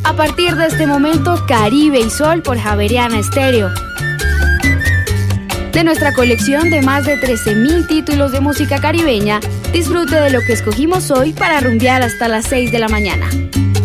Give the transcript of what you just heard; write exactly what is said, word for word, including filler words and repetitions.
A partir de este momento, Caribe y Sol por Javeriana Estéreo. De nuestra colección de más de trece mil títulos de música caribeña, disfrute de lo que escogimos hoy para rumbear hasta las seis de la mañana.